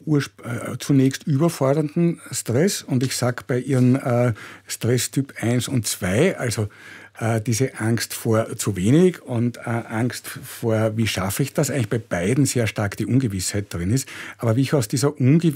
zunächst überfordernden Stress. Und ich sage bei ihren Stresstyp 1 und 2, also diese Angst vor zu wenig und Angst vor, wie schaffe ich das, eigentlich bei beiden sehr stark die Ungewissheit drin ist. Aber wie ich aus dieser Ungewissheit